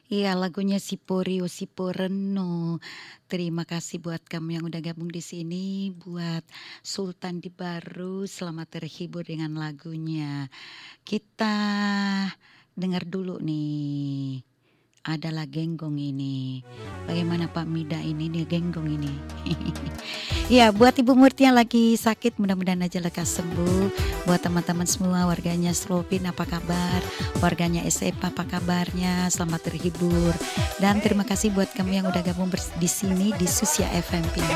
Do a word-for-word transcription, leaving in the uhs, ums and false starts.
Iya, lagunya Siporio Siporeno. Terima kasih buat kamu yang udah gabung di sini, buat Sultan di Baru, selamat terhibur dengan lagunya. Kita dengar dulu nih, adalah Genggong ini. Bagaimana Pak Mida ini nih Genggong ini. Ya, buat Ibu Murti yang lagi sakit, mudah-mudahan aja lekas sembuh. Buat teman-teman semua, warganya Slopin apa kabar? Warganya S E P apa kabarnya? Selamat terhibur. Dan terima kasih buat kamu yang udah gabung bers- di sini di Susia F M P.